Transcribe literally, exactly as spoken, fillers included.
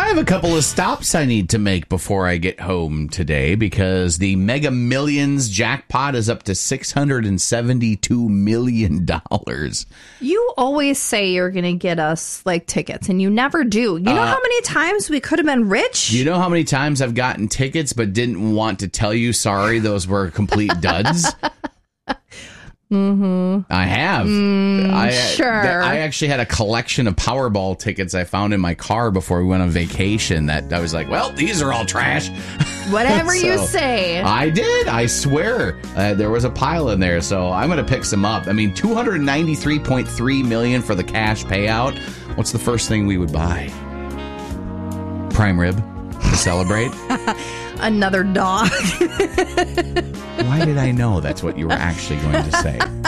have a couple of stops I need to make before I get home today because the Mega Millions jackpot is up to six hundred seventy-two million dollars. You always say you're going to get us like tickets, and you never do. You know Uh, how many times we could have been rich? You know how many times I've gotten tickets but didn't want to tell you, sorry, those were complete duds? Mm-hmm. I have. Mm, I, sure. th- I actually had a collection of Powerball tickets I found in my car before we went on vacation that I was like, well, these are all trash. Whatever So, you say. I did. I swear. Uh, there was a pile in there, so I'm going to pick some up. I mean, two hundred ninety-three point three million dollars for the cash payout. What's the first thing we would buy? Prime rib to celebrate? Another dog. Why did I know that's what you were actually going to say?